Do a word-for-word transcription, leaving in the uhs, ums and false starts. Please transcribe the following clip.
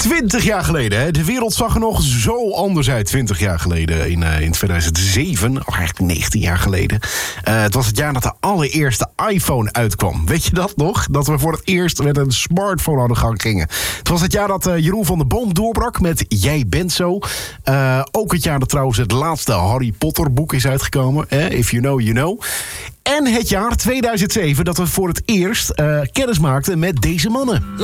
twintig jaar geleden, hè? De wereld zag er nog zo anders uit. twintig jaar geleden, in, uh, in tweeduizend zeven, of eigenlijk negentien jaar geleden. Uh, het was het jaar dat de allereerste iPhone uitkwam. Weet je dat nog? Dat we voor het eerst met een smartphone aan de gang gingen. Het was het jaar dat uh, Jeroen van der Boom doorbrak met Jij bent zo. Uh, ook het jaar dat trouwens het laatste Harry Potter boek is uitgekomen. Eh? If you know, you know. En het jaar tweeduizend zeven dat we voor het eerst uh, kennis maakten met deze mannen.